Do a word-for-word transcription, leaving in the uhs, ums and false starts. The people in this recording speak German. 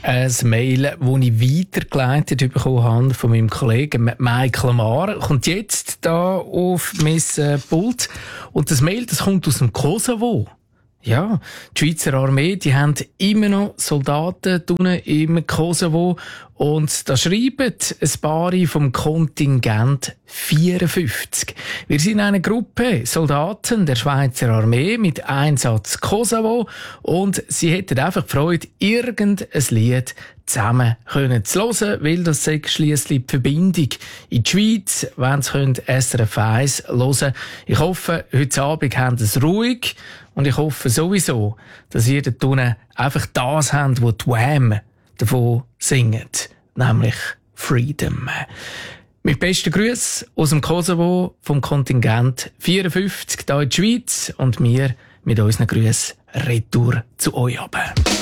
Ein Mail, das ich weitergeleitet bekommen habe von meinem Kollegen Michael Maar, kommt jetzt da auf mein Pult. Und das Mail, das kommt aus dem Kosovo. Ja, die Schweizer Armee, die haben immer noch Soldaten unten im Kosovo. Und da schreiben ein paar vom Kontingent vierundfünfzig. Wir sind eine Gruppe Soldaten der Schweizer Armee mit Einsatz Kosovo und sie hätten einfach die Freude, irgendein Lied zusammen können zu hören, weil das sei schliesslich die Verbindung in die Schweiz, wenn sie können S R F eins hören. Ich hoffe, heute Abend haben sie es ruhig und ich hoffe sowieso, dass ihr dort unten einfach das habt, was die Wham davon singen, nämlich Freedom. Mit besten Grüßen aus dem Kosovo vom Kontingent vierundfünfzig hier in der Schweiz und wir mit unseren Grüßen retour zu euch runter.